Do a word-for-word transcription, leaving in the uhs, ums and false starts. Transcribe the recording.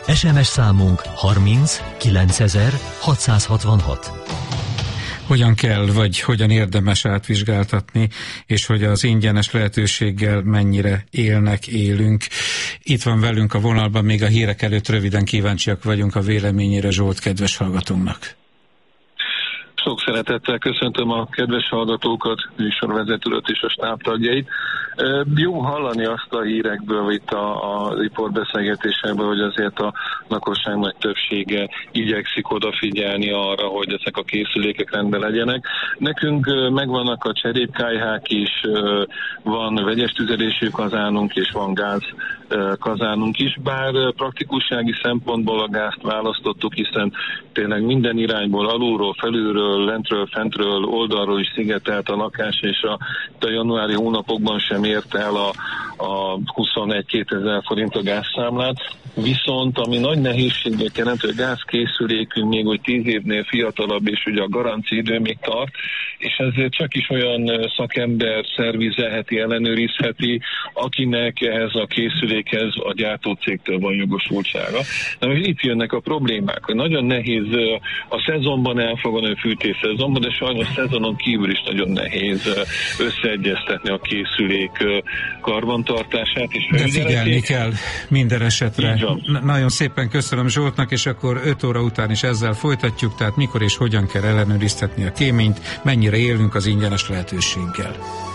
es em es számunk harminc kilencezer hatszázhatvanhat. Hogyan kell, vagy hogyan érdemes átvizsgáltatni, és hogy az ingyenes lehetőséggel mennyire élnek, élünk. Itt van velünk a vonalban, még a hírek előtt röviden kíváncsiak vagyunk a véleményére Zsolt kedves hallgatónknak. Sok szeretettel köszöntöm a kedves hallgatókat, műsorvezetőt és a stábtagjait. Jó hallani azt a hírekből, itt a, a riportbeszélgetésekből, hogy azért a lakosság nagy többsége igyekszik odafigyelni arra, hogy ezek a készülékek rendben legyenek. Nekünk megvannak a cserépkályhák is, van vegyes tüzelésű kazánunk és van gáz kazánunk is, bár praktikussági szempontból a gázt választottuk, hiszen tényleg minden irányból, alulról, felülről, lentről, fentről, oldalról is szigetelt a lakás, és a, a januári hónapokban sem érte el a, a huszonegy-kétezer forint a gázszámlát. Viszont ami nagy nehézséget jelent, hogy a gázkészülékünk még hogy tíz évnél fiatalabb, és ugye a garancia idő még tart, és ezért csak is olyan szakember szervizelheti, ellenőrizheti, akinek ehhez a készülékhez a gyártócégtől van jogosultsága. Na most itt jönnek a problémák, hogy nagyon nehéz a szezonban elfogadni, a fűtésszezonban, de sajnos szezonon kívül is nagyon nehéz összeegyeztetni a készülék karbantartását és felügyeletét. De figyelni kell minden esetre. Nagyon szépen köszönöm Zsoltnak, és akkor öt óra után is ezzel folytatjuk, tehát mikor és hogyan kell ellenőriztetni a kéményt, mennyire élünk az ingyenes lehetőséggel.